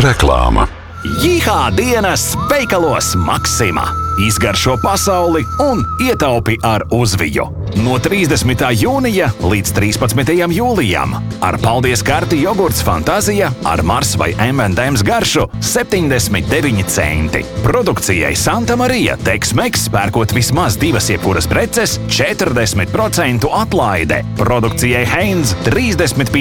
Reklāma. Jihā dienas veikalos Maksima. Izgaršo pasauli un ietaupi ar uzviju. No 30. jūnija līdz 13. jūlijam. Ar paldies karti jogurts Fantazija ar Mars vai M&M's garšu 79 centi. Produkcijai Santa Marija Tex-Mex pērkot vismaz 2 jebkuras preces 40% atlaide. Produkcijai Heinz 35